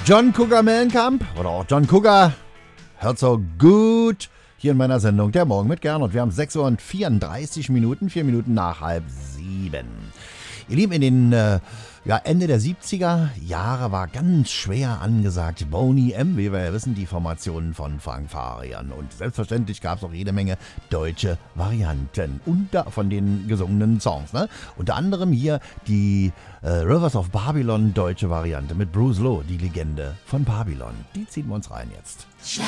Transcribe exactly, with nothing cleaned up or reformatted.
John Cougar Mellencamp oder auch John Cougar hört so gut hier in meiner Sendung Der Morgen mit Gernot. Wir haben sechs Uhr und vierunddreißig Minuten, vier Minuten nach halb sieben. Ihr Lieben, in den äh, ja, Ende der siebziger Jahre war ganz schwer angesagt Boney M, wie wir ja wissen, die Formationen von Frank Farian. Und selbstverständlich gab es auch jede Menge deutsche Varianten unter, von den gesungenen Songs. Ne? Unter anderem hier die äh, Rivers of Babylon deutsche Variante mit Bruce Lowe, die Legende von Babylon. Die ziehen wir uns rein jetzt.